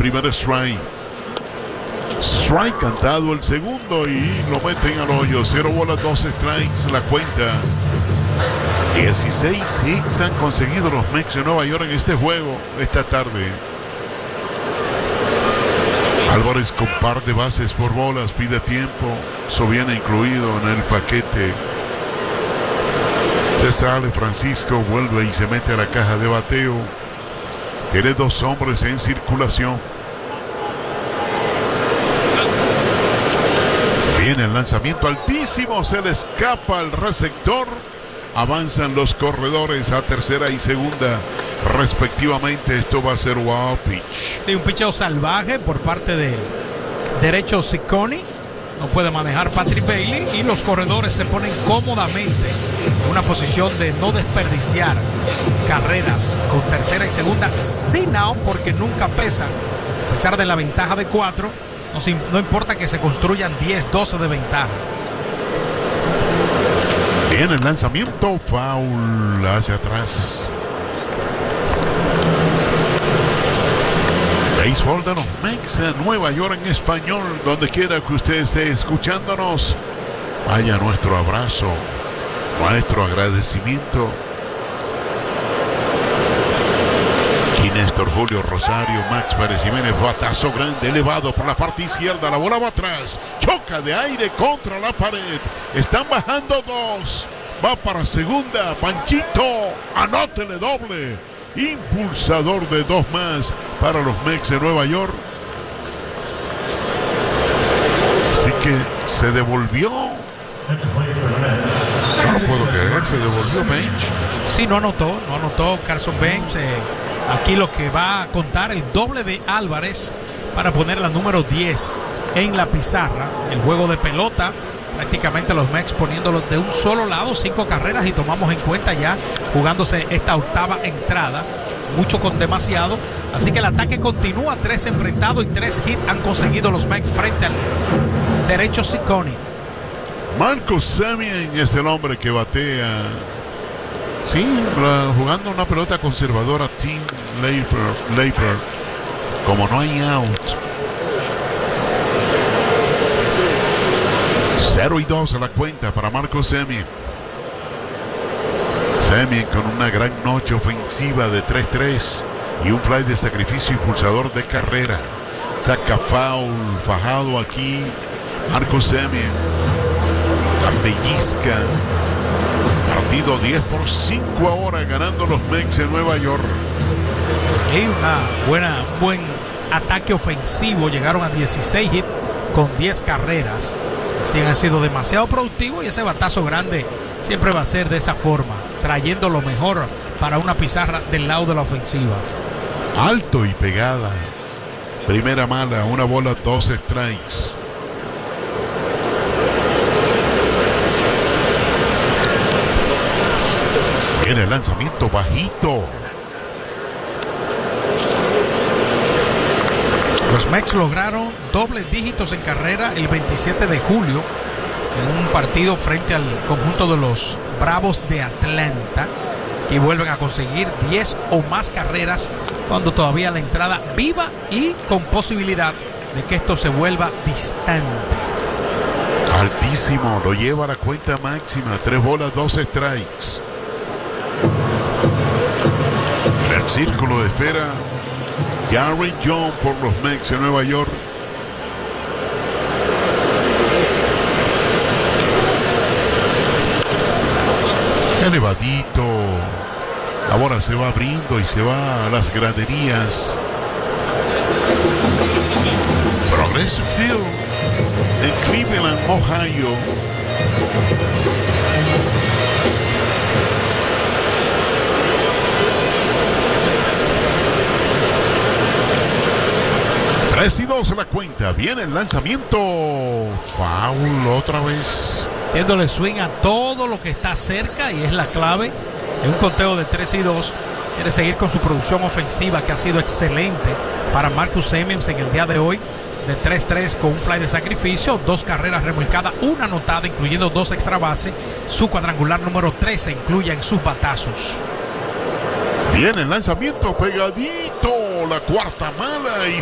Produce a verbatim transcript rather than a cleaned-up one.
primer strike. Strike cantado el segundo y lo meten al hoyo. Cero bolas, dos strikes la cuenta. dieciséis hits han conseguido los Mets de Nueva York en este juego esta tarde. Álvarez con par de bases por bolas, pide tiempo. Eso viene incluido en el paquete. Se sale Francisco, vuelve y se mete a la caja de bateo. Tiene dos hombres en circulación. Viene el lanzamiento altísimo, se le escapa el receptor. Avanzan los corredores a tercera y segunda respectivamente. Esto va a ser wild pitch. Sí, un picheo salvaje por parte del derecho Ciccone. No puede manejar Patrick Bailey y los corredores se ponen cómodamente en una posición de no desperdiciar carreras con tercera y segunda sin out, porque nunca pesan. A pesar de la ventaja de cuatro, no, no importa que se construyan diez, doce de ventaja. Bien, el lanzamiento, foul hacia atrás. Béisbol de los Mets de Nueva York en español, donde quiera que usted esté escuchándonos. Vaya nuestro abrazo, nuestro agradecimiento. Y Néstor Julio Rosario, Max Pérez Jiménez, batazo grande, elevado por la parte izquierda, la bola va atrás, choca de aire contra la pared, están bajando dos, va para segunda, Panchito, anótele doble, impulsador de dos más para los Mets de Nueva York. Así que se devolvió. No lo puedo creer, se devolvió Bench. Sí, no anotó, no anotó Carson Bench. Eh, aquí lo que va a contar el doble de Álvarez para poner la número diez en la pizarra. El juego de pelota, prácticamente los Mets poniéndolos de un solo lado, cinco carreras, y tomamos en cuenta ya jugándose esta octava entrada, mucho con demasiado. Así que el ataque continúa, tres enfrentados y tres hits han conseguido los Mets frente al derecho Ciccone. Marcus Semien es el hombre que batea. Sí, jugando una pelota conservadora, Tim Leiper. Como no hay out. cero y dos a la cuenta para Marcus Semien. Semien con una gran noche ofensiva de tres tres y un fly de sacrificio impulsador de carrera. Saca foul, fajado aquí Marcus Semien. La pellizca. Partido diez por cinco ahora, ganando los Mets de Nueva York. Y una buena, un buen ataque ofensivo. Llegaron a dieciséis hits con diez carreras. Sí, han sido demasiado productivos, y ese batazo grande siempre va a ser de esa forma, trayendo lo mejor para una pizarra del lado de la ofensiva. Alto y pegada. Primera mala, una bola, dos strikes. En el lanzamiento bajito. Los Mets lograron dobles dígitos en carrera el veintisiete de julio en un partido frente al conjunto de los Bravos de Atlanta, y vuelven a conseguir diez o más carreras cuando todavía la entrada viva y con posibilidad de que esto se vuelva distante. Altísimo, lo lleva a la cuenta máxima, tres bolas, dos strikes. En el círculo de espera, Gary John por los Mets de Nueva York. Elevadito. Ahora se va abriendo y se va a las graderías. Progressive Field en Cleveland, Ohio. tres y dos a la cuenta. Viene el lanzamiento. Foul otra vez. Haciéndole swing a todo lo que está cerca, y es la clave en un conteo de tres y dos. Quiere seguir con su producción ofensiva, que ha sido excelente para Marcus Semien en el día de hoy, de tres tres con un fly de sacrificio, dos carreras remolcadas, una anotada, incluyendo dos extra bases. Su cuadrangular número trece incluye en sus batazos. Viene el lanzamiento pegadito, la cuarta mala, y